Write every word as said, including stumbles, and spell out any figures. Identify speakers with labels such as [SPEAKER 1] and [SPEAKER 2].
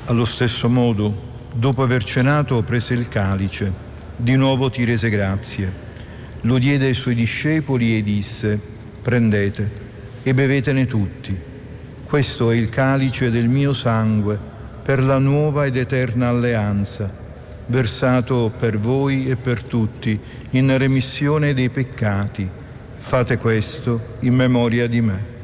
[SPEAKER 1] Allo stesso modo, dopo aver cenato, prese il calice, di nuovo ti rese grazie, lo diede ai suoi discepoli e disse: prendete e bevetene tutti. Questo è il calice del mio sangue per la nuova ed eterna alleanza, versato per voi e per tutti in remissione dei peccati. Fate questo in memoria di me.